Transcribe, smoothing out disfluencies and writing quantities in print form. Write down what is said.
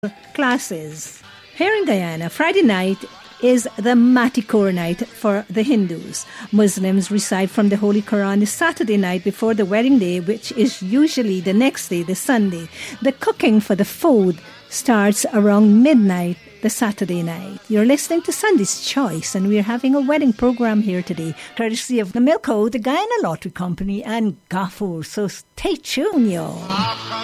classes. Here in Guyana, Friday night is the Matikor night for the Hindus. Muslims recite from the Holy Quran the Saturday night before the wedding day, which is usually the next day, the Sunday. The cooking for the food starts around midnight the Saturday night. You're listening to Sunday's Choice, and we're having a wedding program here today, courtesy of the Milko, the Guyana Lottery Company, and Gaffur. So stay tuned, y'all.